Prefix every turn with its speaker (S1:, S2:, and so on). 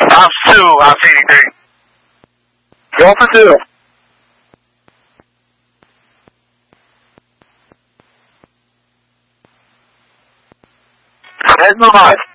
S1: House 2, House 83.
S2: Go for 2. Head move 5.